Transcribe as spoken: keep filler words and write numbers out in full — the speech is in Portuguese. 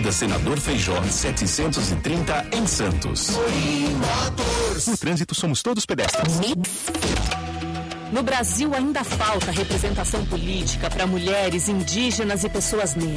Avenida Senador Feijó, setecentos e trinta, em Santos. No trânsito somos todos pedestres. No Brasil ainda falta representação política para mulheres, indígenas e pessoas negras.